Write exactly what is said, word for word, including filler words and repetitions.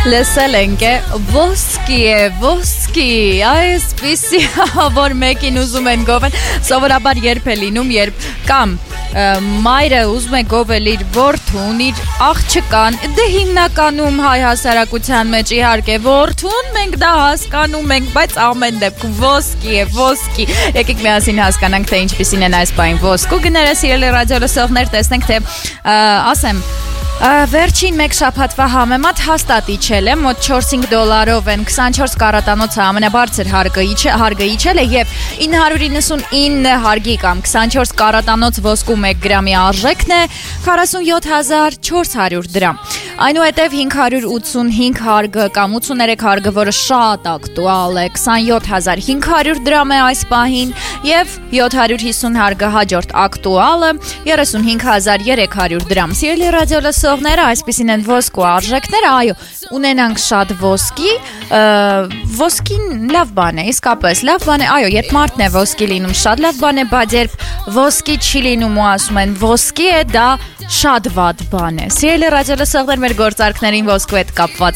Լսել ենք է ոսկի է, ոսկի, այսպիսի որ մեկին ուզում են գովել, սովորաբար երբ է լինում, երբ կամ մայրը ուզում է գովել իր որդուն, իր աղջկան, դե հիմնականում հայ հասարակության մեջ իհարկե որդուն մենք դա հասկանում ենք, բայց ամեն դեպքում ոսկի է, ոսկի, եկեք միասին հասկանանք, թե ինչպիսին են այս բային ոսկու գները, սիրելի ռադիո լսողներ, տեսնենք, թե ասեմ, Վերջին մեկ շաբաթվա համեմատ հաստատ իջել է, մոտ չորս-հինգ դոլարով են քսանչորս կարատանոցը ամենաբարձր հարգը իջել է և ինը հարյուր իննսունինը հարգի կամ քսանչորս կարատանոց ոսկու մեկ գրամի արժեքն է քառասունյոթ հազար չորս հարյուր դրամ։ Այնուհետև հինգ հարյուր ութսունհինգ հարգը կամ ութսուներեք հարգը, որը շատ ակտուալ է, քսանյոթ հազար հինգ հարյուր դրամ է այս պահին և յոթ հարյուր հիսուն հարգը հաջորդ ակտուալը երեսունհինգ հազար երեք հարյուր դրամ։ Սիրելի ռադիո լսողները, այսպիսին են ոսկու արժեքները, այո, ունենանք շատ ոսկի, ոսկին լավ բան է, իսկապես լավ բան է, այո, երբ մարդն է ոսկի լինում, շատ լավ բան է, բայց երբ ոսկի չի լինում ու ասում են ոսկի է, դա շատ վատ բան է։ Սիրելի ռադիո լսողներ, մեր գործարքներին ոսկու հետ կապված